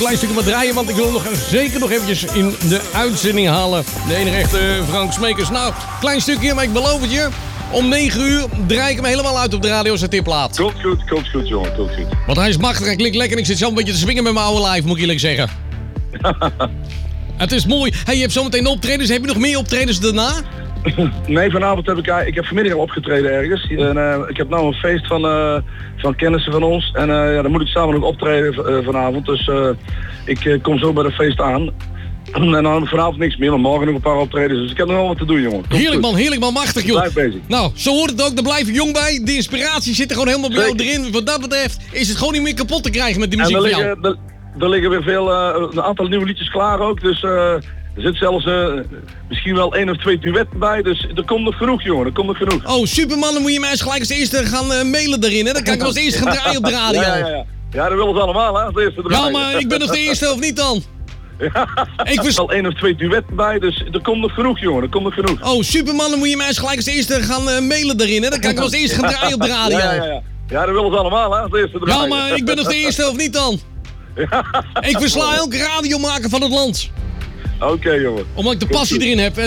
Klein stukje maar draaien, want ik wil nog zeker nog eventjes in de uitzending halen. De enige echte Frank Smekers. Nou, klein stukje, maar ik beloof het je. Om 9 uur draai ik hem helemaal uit op de radio als tipplaat. Komt goed jongen, komt goed. Want hij is machtig, hij klinkt lekker en ik zit zo een beetje te swingen met mijn oude live, moet ik eerlijk zeggen. Het is mooi. Hey, je hebt zometeen optredens. Heb je nog meer optredens daarna? Nee, vanavond ik heb vanmiddag al opgetreden ergens. En, ik heb nou een feest van kennissen van ons. En dan moet ik samen nog optreden vanavond. Dus ik kom zo bij de feest aan. En dan vanavond niks meer, maar morgen nog een paar optredens. Dus ik heb nog wel wat te doen, jongen. Heerlijk man, machtig joh. Blijf bezig. Nou, zo hoort het ook, daar blijf je jong bij. De inspiratie zit er gewoon helemaal bij jou erin. Wat dat betreft is het gewoon niet meer kapot te krijgen met die muziek van jou. Er liggen weer een aantal nieuwe liedjes klaar ook. Dus er zit zelfs misschien wel 1 of 2 duetten bij. Dus er komt nog genoeg, jongen. Er komt nog genoeg. Oh, Superman, dan moet je mij eens gelijk als eerste gaan mailen daarin. Hè? Dan kan ik als eerste gaan draaien op de radio. Ja, dat willen ze allemaal, hè. Als eerste draaien. Ja, maar ik ben nog de eerste, of niet dan? Ik wist al 1 of 2 duetten bij, dus er komt nog genoeg, jongen. Er komt nog genoeg. Oh, Superman, dan moet je mij eens gelijk als eerste gaan mailen daarin. Hè? Dan kan ik als eerste gaan draaien op de radio. Ja, dat willen ze allemaal, hè. Als eerste draaien. Ja, maar ik ben nog de eerste, of niet dan? Ik versla elke radiomaker van het land. Oké, jongen. Omdat ik de passie erin heb.